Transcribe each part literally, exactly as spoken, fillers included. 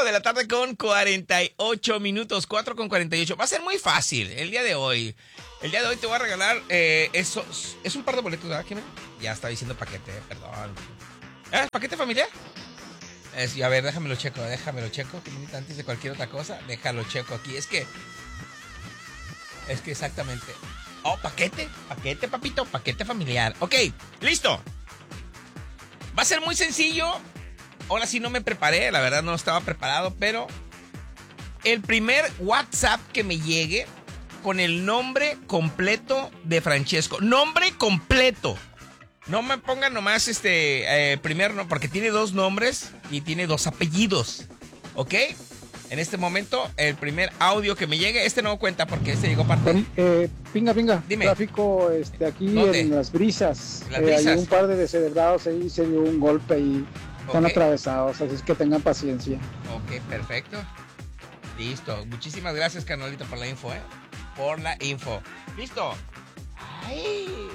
cuatro de la tarde con cuarenta y ocho minutos. cuatro con cuarenta y ocho. Va a ser muy fácil el día de hoy. El día de hoy te voy a regalar eh, esos. Es un par de boletos, ¿verdad, Jimena? Ya estaba diciendo paquete, perdón. ¿Eh? ¿Paquete familiar? Es, a ver, déjamelo checo, déjamelo checo. Antes de cualquier otra cosa, déjalo checo aquí. Es que. Es que exactamente. Oh, paquete, paquete, papito, paquete familiar. Ok, listo. Va a ser muy sencillo. Ahora sí no me preparé, la verdad no estaba preparado, pero el primer WhatsApp que me llegue con el nombre completo de Francesco. Nombre completo. No me pongan nomás este eh, primer nombre, porque tiene dos nombres y tiene dos apellidos. ¿Ok? En este momento, el primer audio que me llegue, este no cuenta porque este llegó parte. Eh, pinga, pinga. Dime. Tráfico este, aquí ¿Dónde? en Las Brisas. Las Eh, Brisas. hay un par de descerebrados ahí, se dio un golpe y están Ok. atravesados, así es que tengan paciencia. Ok, perfecto. Listo. Muchísimas gracias, carnalito, por la info, ¿eh? Por la info. Listo. Ay.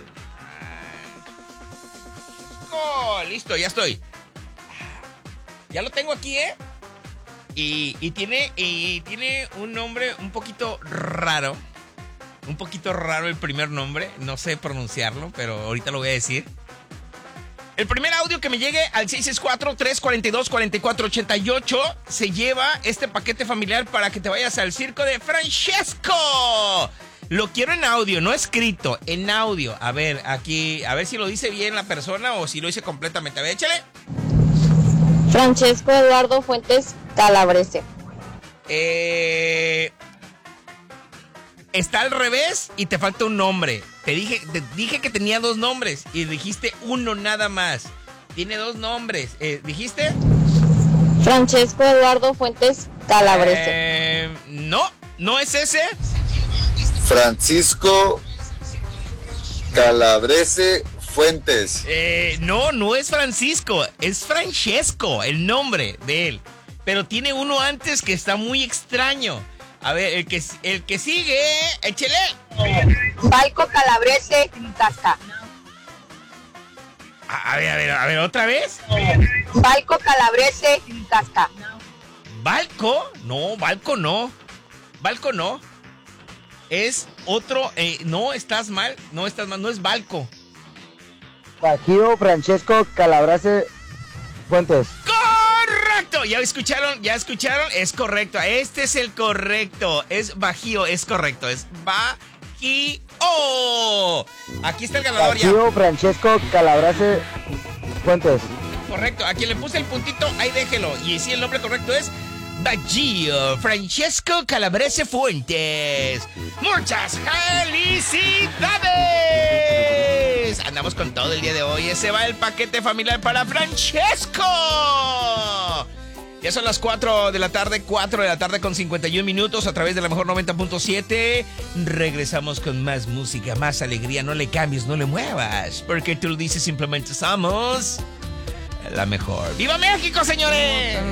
Oh, listo, ya estoy. Ya lo tengo aquí, ¿eh? Y, y, tiene, y tiene un nombre un poquito raro. Un poquito raro el primer nombre. No sé pronunciarlo, pero ahorita lo voy a decir. El primer audio que me llegue al seis seis cuatro, tres cuatro dos, cuatro cuatro ocho ocho se lleva este paquete familiar para que te vayas al circo de Francesco. Lo quiero en audio, no escrito, en audio. A ver, aquí, a ver si lo dice bien la persona o si lo dice completamente. A ver, échale. Francesco Eduardo Fuentes Calabrese. Eh, está al revés y te falta un nombre. Te dije, te dije que tenía dos nombres y dijiste uno nada más. Tiene dos nombres. Eh, ¿Dijiste? Francesco Eduardo Fuentes Calabrese. Eh, no, no es ese. Francisco Calabrese Fuentes. Eh, no, no es Francisco, es Francesco, el nombre de él. Pero tiene uno antes que está muy extraño. A ver, el que, el que sigue, échele. Balco Calabrese Casca. A, a ver, a ver, a ver, ¿otra vez? Balco Calabrese Casca. ¿Balco? No, Balco no. Balco no. Es otro, eh, no, estás mal, no estás mal, no es Balco. Bajío Francesco Calabrese Fuentes. ¡Correcto! ¿Ya escucharon? ¿Ya escucharon? Es correcto. Este es el correcto. Es Bajío, es correcto. Es Bajío. Aquí está el ganador ya. Bajío Francesco Calabrese Fuentes. Correcto. A quien le puse el puntito, ahí déjelo. Y si el nombre correcto es Bajío Francesco Calabrese Fuentes. ¡Muchas felicidades! Andamos con todo el día de hoy. Ese va el paquete familiar para Francesco. Ya son las cuatro de la tarde, cuatro de la tarde con cincuenta y un minutos a través de la mejor noventa punto siete. Regresamos con más música, más alegría. No le cambies, no le muevas, porque tú lo dices, simplemente somos la mejor. ¡Viva México, señores!